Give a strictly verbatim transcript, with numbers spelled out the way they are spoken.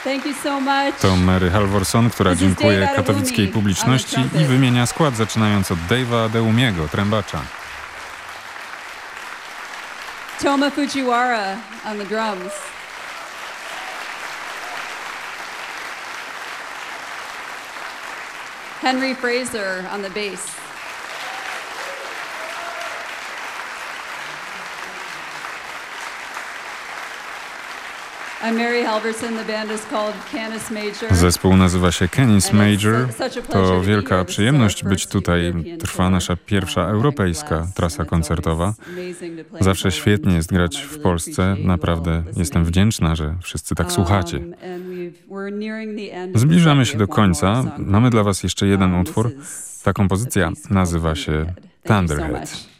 Thank you so much. To Mary Halvorson, która This is dziękuję Dave katowickiej Adewumi publiczności on the trumpet. i wymienia skład, zaczynając od Dave'a Adeumiego, trębacza. Toma Fujiwara on the drums. Henry Fraser on the bass. I'm Mary Halvorson. The band is called Canis Major. Zespół nazywa się Canis Major. To wielka przyjemność być tutaj. Trwa nasza pierwsza europejska trasa koncertowa. Zawsze świetnie jest grać w Polsce. Naprawdę jestem wdzięczna, że wszyscy tak słuchacie. Zbliżamy się do końca. Mamy dla was jeszcze jeden utwór. Ta kompozycja nazywa się Thunderhead.